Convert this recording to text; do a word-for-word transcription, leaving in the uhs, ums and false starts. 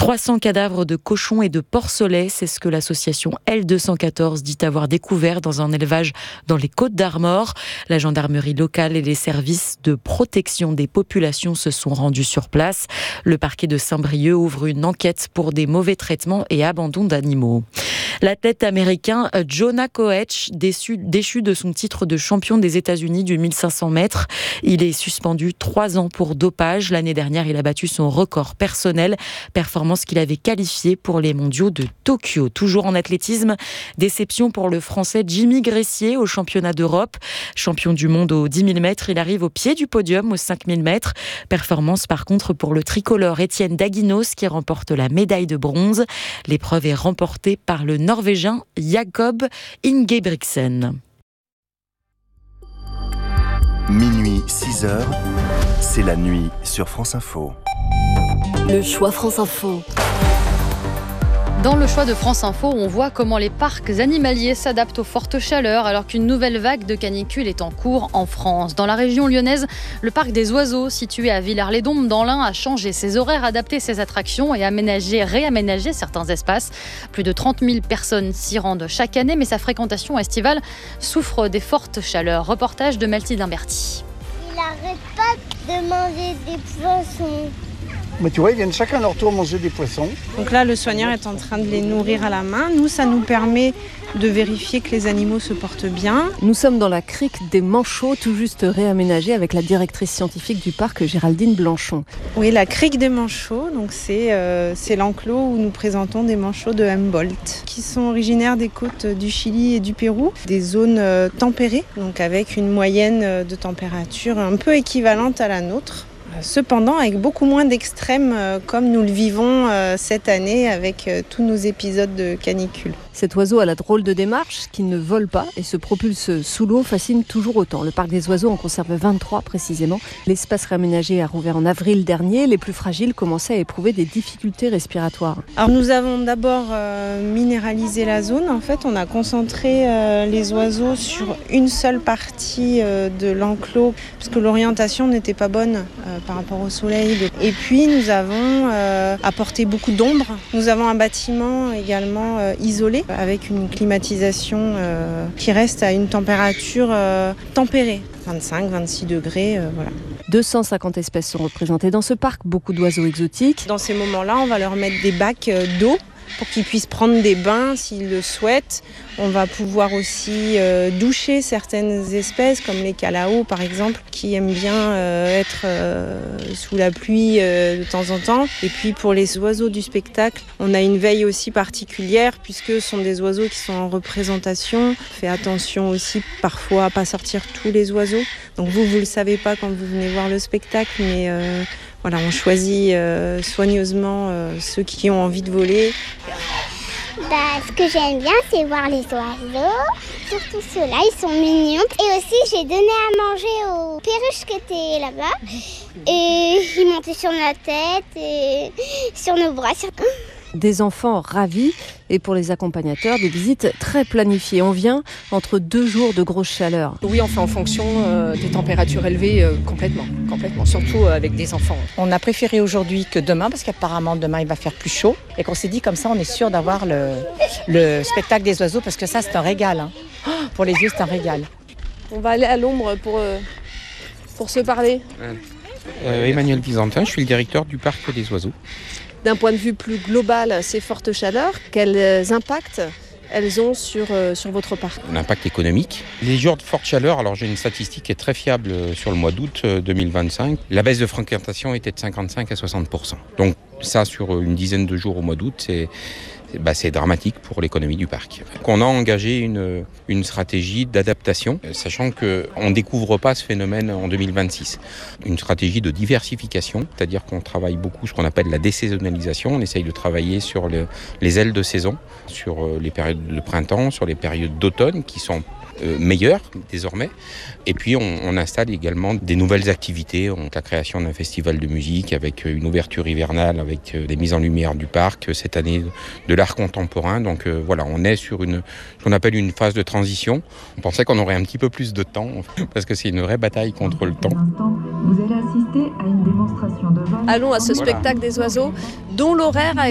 trois cents cadavres de cochons et de porcelets, c'est ce que l'association L deux cent quatorze dit avoir découvert dans un élevage dans les Côtes-d'Armor. La gendarmerie locale et les services de protection des populations se sont rendus sur place. Le parquet de Saint-Brieuc ouvre une enquête pour des mauvais traitements et abandon d'animaux. L'athlète américain Jonah Koech, déçu, déchu de son titre de champion des États-Unis du mille cinq cents mètres. Il est suspendu trois ans pour dopage. L'année dernière, il a battu son record personnel, performance qu'il avait qualifiée pour les mondiaux de Tokyo. Toujours en athlétisme, déception pour le Français Jimmy Gressier au championnat d'Europe. Champion du monde aux dix mille mètres, il arrive au pied du podium aux cinq mille mètres. Performance par contre pour le tricolore Étienne Daguinos qui remporte la médaille de bronze. L'épreuve est remportée par le Norvégien Jakob Ingebrigtsen. Minuit, six heures, c'est la nuit sur France Info. Le choix France Info. Dans le choix de France Info, on voit comment les parcs animaliers s'adaptent aux fortes chaleurs alors qu'une nouvelle vague de canicule est en cours en France. Dans la région lyonnaise, le parc des oiseaux, situé à Villars-les-Dombes dans l'Ain, a changé ses horaires, adapté ses attractions et aménagé, réaménagé certains espaces. Plus de trente mille personnes s'y rendent chaque année, mais sa fréquentation estivale souffre des fortes chaleurs. Reportage de Mathilde Imberti. Il n'arrête pas de manger des poissons. Mais tu vois, ils viennent chacun à leur tour manger des poissons. Donc là, le soigneur est en train de les nourrir à la main. Nous, ça nous permet de vérifier que les animaux se portent bien. Nous sommes dans la crique des Manchots, tout juste réaménagée avec la directrice scientifique du parc, Géraldine Blanchon. Oui, la crique des Manchots, donc c'est, euh, c'est l'enclos où nous présentons des manchots de Humboldt, qui sont originaires des côtes du Chili et du Pérou, des zones euh, tempérées, donc avec une moyenne de température un peu équivalente à la nôtre. Cependant, avec beaucoup moins d'extrêmes euh, comme nous le vivons euh, cette année avec euh, tous nos épisodes de canicule. Cet oiseau a la drôle de démarche, qui ne vole pas et se propulse sous l'eau, fascine toujours autant. Le parc des oiseaux en conserve vingt-trois précisément. L'espace réaménagé a rouvert en avril dernier. Les plus fragiles commençaient à éprouver des difficultés respiratoires. Alors nous avons d'abord euh, minéralisé la zone. En fait, on a concentré euh, les oiseaux sur une seule partie euh, de l'enclos, puisque l'orientation n'était pas bonne euh, par rapport au soleil. Et puis nous avons euh, apporté beaucoup d'ombre. Nous avons un bâtiment également euh, isolé, avec une climatisation euh, qui reste à une température euh, tempérée, vingt-cinq à vingt-six degrés, euh, voilà. deux cent cinquante espèces sont représentées dans ce parc, beaucoup d'oiseaux exotiques. Dans ces moments-là, on va leur mettre des bacs euh, d'eau pour qu'ils puissent prendre des bains s'ils le souhaitent. On va pouvoir aussi euh, doucher certaines espèces, comme les calaos par exemple, qui aiment bien euh, être euh, sous la pluie euh, de temps en temps. Et puis pour les oiseaux du spectacle, on a une veille aussi particulière, puisque ce sont des oiseaux qui sont en représentation. On fait attention aussi parfois à ne pas sortir tous les oiseaux. Donc vous, vous ne le savez pas quand vous venez voir le spectacle, mais euh, voilà, on choisit euh, soigneusement euh, ceux qui ont envie de voler. Bah, ce que j'aime bien, c'est voir les oiseaux. Surtout ceux-là, ils sont mignons. Et aussi, j'ai donné à manger aux perruches qui étaient là-bas. Et ils montaient sur la tête et sur nos bras. Des enfants ravis et pour les accompagnateurs, des visites très planifiées. On vient entre deux jours de grosse chaleur. Oui, on fait en fonction euh, des températures élevées euh, complètement, complètement, surtout euh, avec des enfants. On a préféré aujourd'hui que demain, parce qu'apparemment demain il va faire plus chaud et qu'on s'est dit comme ça on est sûr d'avoir le, le spectacle des oiseaux, parce que ça c'est un régal. Hein. Oh, pour les yeux c'est un régal. On va aller à l'ombre pour, euh, pour se parler. Euh, Emmanuel Byzantin, je suis le directeur du parc des oiseaux. D'un point de vue plus global, ces fortes chaleurs, quels impacts elles ont sur, euh, sur votre parc? Un impact économique. Les jours de forte chaleur, alors j'ai une statistique qui est très fiable sur le mois d'août deux mille vingt-cinq. La baisse de fréquentation était de cinquante-cinq à soixante pour cent. Donc ça, sur une dizaine de jours au mois d'août, c'est... Bah, c'est dramatique pour l'économie du parc. On a engagé une, une stratégie d'adaptation, sachant qu'on ne découvre pas ce phénomène en deux mille vingt-six. Une stratégie de diversification, c'est-à-dire qu'on travaille beaucoup ce qu'on appelle la désaisonnalisation. On essaye de travailler sur le, les ailes de saison, sur les périodes de printemps, sur les périodes d'automne qui sont Euh, meilleur désormais. Et puis on, on installe également des nouvelles activités, on, la création d'un festival de musique avec une ouverture hivernale, avec des mises en lumière du parc, cette année de l'art contemporain. Donc euh, voilà, on est sur une, ce qu'on appelle une phase de transition. On pensait qu'on aurait un petit peu plus de temps, parce que c'est une vraie bataille contre le temps. Vous allez assister à une démonstration de vol. Allons à ce Voilà. spectacle des oiseaux, dont l'horaire a